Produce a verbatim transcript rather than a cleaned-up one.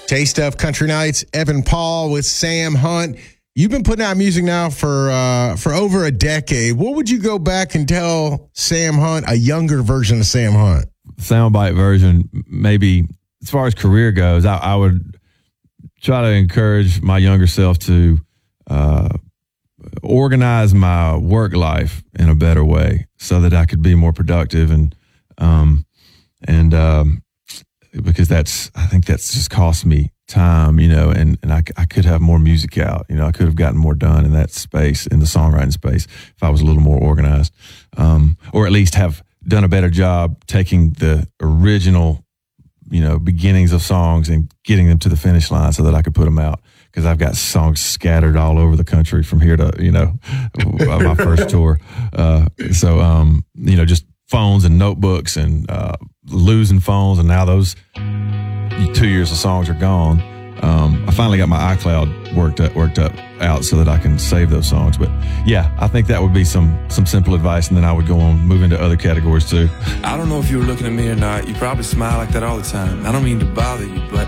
Taste of Country Nights, Evan Paul with Sam Hunt. You've been putting out music now for uh, for over a decade. What would you go back and tell Sam Hunt, a younger version of Sam Hunt? Soundbite version, maybe as far as career goes, I, I would try to encourage my younger self to uh, organize my work life in a better way so that I could be more productive and um, and um, because that's, I think that's just cost me time, you know, and, and I, I could have more music out, you know, I could have gotten more done in that space, in the songwriting space, if I was a little more organized, um, or at least have done a better job taking the original, you know, beginnings of songs and getting them to the finish line so that I could put them out. Because I've got songs scattered all over the country from here to, you know, my first tour. Uh, so, um, you know, just phones and notebooks and uh, losing phones, and now those two years of songs are gone. Um, I finally got my iCloud worked up, worked up out so that I can save those songs. But yeah, I think that would be some some simple advice, and then I would go on move into other categories too. I don't know if you were looking at me or not. You probably smile like that all the time. I don't mean to bother you, but